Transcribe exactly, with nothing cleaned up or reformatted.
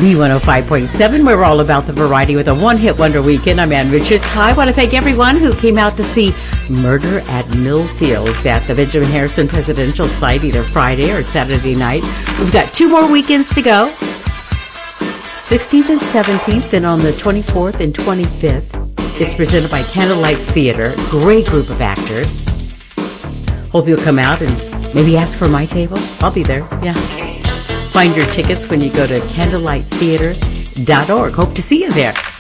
B one oh five point seven. We're all about the variety with a one-hit wonder weekend. I'm Ann Richards. Hi, I want to thank everyone who came out to see Murder at Mill Fields at the Benjamin Harrison Presidential Site either Friday or Saturday night. We've got two more weekends to go. sixteenth and seventeenth, and on the twenty-fourth and twenty-fifth. It's presented by Candlelight Theater. Great group of actors. Hope you'll come out and maybe ask for my table. I'll be there, yeah. Find your tickets when you go to candlelight theater dot org. Hope to see you there.